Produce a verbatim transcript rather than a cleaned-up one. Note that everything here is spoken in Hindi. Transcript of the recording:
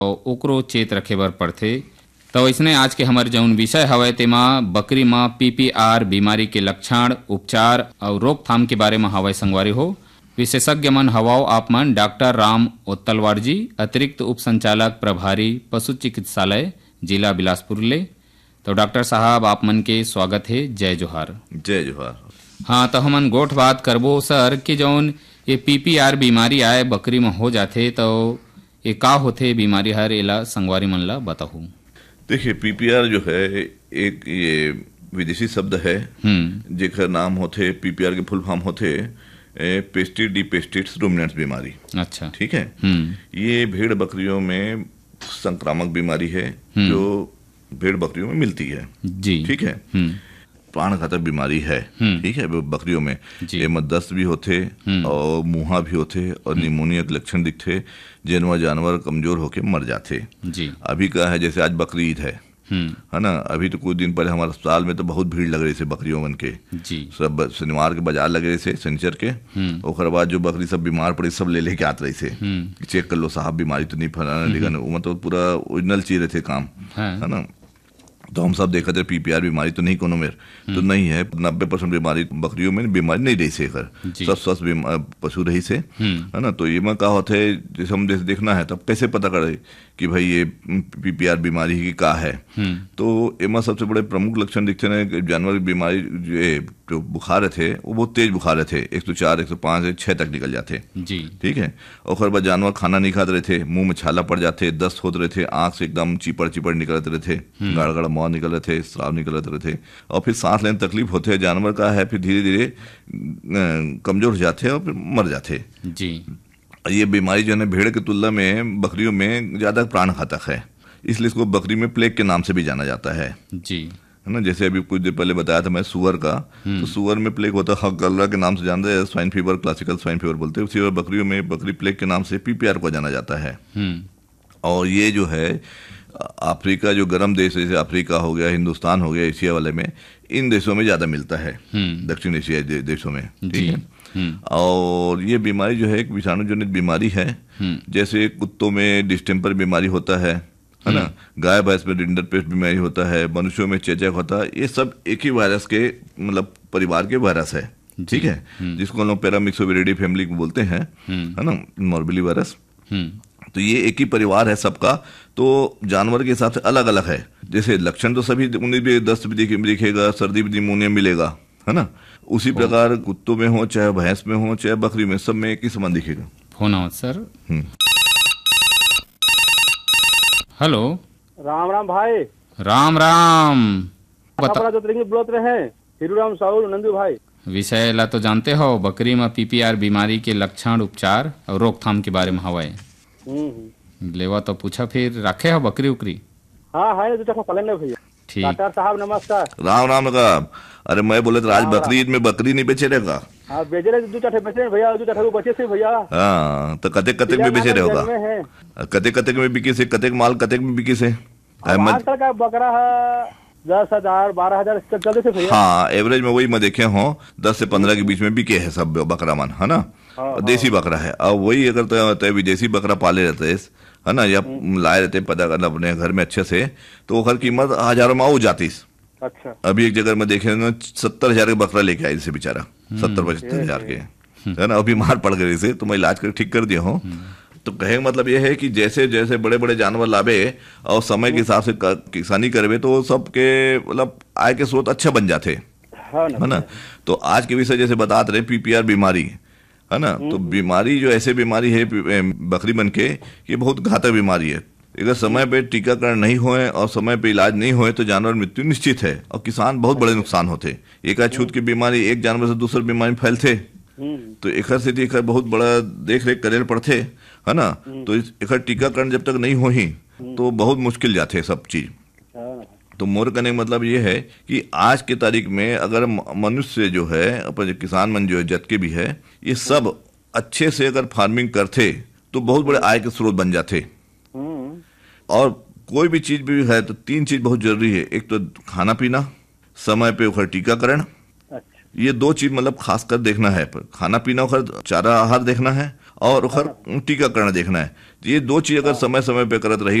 ओकरो चेत रखे बर पड़थे। तो इसने आज के हमारे जौन विषय हवे तेमा बकरी में पीपीआर बीमारी के लक्षण, उपचार और रोकथाम के बारे में हवाई संगवारी हो। विशेषज्ञ मन हवाओ आप मन डॉक्टर राम ओत्तलवाड़ जी, अतिरिक्त उप संचालक प्रभारी पशु चिकित्सालय जिला बिलासपुर ले। तो डॉक्टर साहब आप मन के स्वागत है। जय जोहार। जय जोहार। हाँ, तो हमन गोठ बात करबो सर कि जौन ये पीपीआर बीमारी आए बकरी में हो जाथे तो ये का होथे बीमारी हर एला संगवारी मन ला बताहू। देखिए, पीपीआर जो है एक ये विदेशी शब्द है जेकर नाम होथे, पीपीआर के फुल फॉर्म होथे पेस्टिड डिपेस्टिड्स रुमिनेंट्स बीमारी। अच्छा, ठीक है। ये भेड़ बकरियों में संक्रामक बीमारी है जो भेड़ बकरियों में मिलती है जी, ठीक है। प्राण घातक बीमारी है, ठीक है। बकरियों में एमा दस्त भी होते और मुहा भी होते और निमोनिया के लक्षण दिखते, जिनमें जानवर कमजोर होके मर जाते जी। अभी का है जैसे आज बकरी ईद है है ना, अभी तो कुछ दिन पहले हमारे अस्पताल में तो बहुत भीड़ लग रही थी बकरियों बन के जी। सब शनिवार के बाजार लगे थे शनिचर के, और बाद जो बकरी सब बीमार पड़ी सब ले लेके आते रही थे, चेक कर लो साहब बीमारी तो नहीं फैलाना, लेकिन मतलब पूरा ओरिजिनल चीज थे काम, है ना। तो हम सब देखते पीपीआर बीमारी तो नहीं कोनो में तो नहीं है, नब्बे परसेंट बीमारी बकरियों में बीमारी नहीं रही से कर सब स्वस्थ पशु रही से, है ना। तो ये में का होता है जैसे हम जैसे देखना है तब कैसे पता करे कि भाई ये पीपीआर बीमारी की का है। तो एमा सबसे बड़े प्रमुख लक्षण दिखते हैं जानवर की बीमारी जो बुखार थे वो बहुत तेज बुखार थे, एक सौ चार एक सौ पाँच छह तक निकल जाते जी, ठीक है। और बाद जानवर खाना नहीं खाते रहे थे, मुंह में छाला पड़ जाते, दस्त होते रहे थे, आंख से एकदम चिपड़ चिपड़ निकलते रहे थे, गाढ़ गाढ़ मुँह निकल रहे थे, श्राव निकल रहे थे, और फिर सांस लेने तकलीफ होते है जानवर का है, फिर धीरे धीरे कमजोर हो जाते हैं और फिर मर जाते जी। ये बीमारी जो है भेड़ की तुलना में बकरियों में ज्यादा प्राण घातक है, इसलिए इसको बकरी में प्लेग के नाम से भी जाना जाता है जी, है ना। जैसे अभी कुछ देर पहले बताया था मैं सुअर का, तो सुअर में प्लेग होता है हकगल्ला के नाम से जानते हैं, swine fever, classical swine fever बोलते हैं। उसी बकरियों में बकरी प्लेग के नाम से पीपीआर को जाना जाता है। और ये जो है अफ्रीका जो गर्म देश जैसे अफ्रीका हो गया, हिंदुस्तान हो गया, एशिया वाले में, इन देशों में ज्यादा मिलता है, दक्षिण एशिया देशों में, ठीक है। और ये बीमारी जो है एक विषाणु जनित बीमारी है, जैसे कुत्तों में डिस्टेम्पर बीमारी होता है है ना, गाय भैंस में रिंडर पेस्ट बीमारी होता है, मनुष्यों में चेचक होता है, ये सब एक ही वायरस के मतलब परिवार के वायरस है, ठीक है, जिसको हम लोग पैरामिक्सोविरिडी फैमिली बोलते हैं, है ना, मोरबिली वायरस। तो ये एक ही परिवार है सबका, तो जानवर के हिसाब से अलग अलग है। जैसे लक्षण तो सभी, उन्हें भी दस्त भी दिखेगा, सर्दी भी निमोनिया मिलेगा, है ना। उसी प्रकार कुत्तों में हो, चाहे भैंस में हो, चाहे बकरी में, सब में एक ही समान दिखेगा। होना सर। हेलो, राम राम भाई। राम राम। बता जो तरीके बोलत रहे हीरूराम साहुल नंदू भाई। विषय ला तो जानते हो, बकरी में पीपीआर बीमारी के लक्षण, उपचार और रोकथाम के बारे में हवाए लेवा तो पूछा, फिर रखे हो बकरी उकरी? हाँ है दो टका पालन भैया। ठीक, डॉक्टर साहब नमस्कार। राम राम का। अरे मैं बोले तो आज बकरी ईद में बकरी नहीं बेचे रहेगा? हाँ बेचे रहे, दो चाठे बेचे भैया, दो चाठे बचे से भैया। हाँ तो कते कते में बेचे रहे होगा, कते कते में बिकी से, कते माल कते में बिकी से? आजकल का बकरा है दस हजार बारह हजार चलते थे भैया। हाँ एवरेज में वही मैं देखे हूँ, दस से पंद्रह के बीच में बिके है सब बकरा मन, है ना। देसी बकरा है, और वही अगर तो विदेशी बकरा पाले रहते है ना, या लाए रहते पता करना अपने घर में अच्छे से, तो वो हर कीमत हजारों में हो जाती। अच्छा, अभी एक जगह में देखे ना सत्तर हजार का बकरा लेके आए से बेचारा, सत्तर पचहत्तर हजार के, है ना, अभी मार पड़ गए से, तो मैं इलाज कर ठीक कर दिया हूँ। तो कहे मतलब ये है कि जैसे जैसे बड़े बड़े जानवर लावे और समय के हिसाब से किसानी करवे तो सबके मतलब आय के स्रोत अच्छे बन जाते, है ना। तो आज के विषय जैसे बताते रहे पीपीआर बीमारी, है ना। तो बीमारी जो ऐसे बीमारी है बकरी बन के, ये बहुत घातक बीमारी है। अगर समय पे टीकाकरण नहीं होए और समय पे इलाज नहीं होए तो जानवर मृत्यु निश्चित है, और किसान बहुत बड़े नुकसान होते। एक छूत की बीमारी एक जानवर से दूसरी बीमारी फैलते, तो एक से एक बहुत बड़ा देख रेख करे पड़ते, है ना। तो एक टीकाकरण जब तक नहीं हो ही तो बहुत मुश्किल जाते सब चीज। तो मोर कहने का मतलब ये है कि आज की तारीख में अगर मनुष्य जो है अपने किसान मन जो है जत के भी है, ये सब अच्छे से अगर फार्मिंग करते तो बहुत बड़े आय के स्रोत बन जाते। और कोई भी चीज भी है तो तीन चीज बहुत जरूरी है, एक तो खाना पीना, समय पे उखर टीकाकरण, ये दो चीज मतलब खास कर देखना है, पर खाना पीना ओकर चारा आहार देखना है और ओकर टीकाकरण देखना है। ये दो चीज अगर समय समय पे करत रही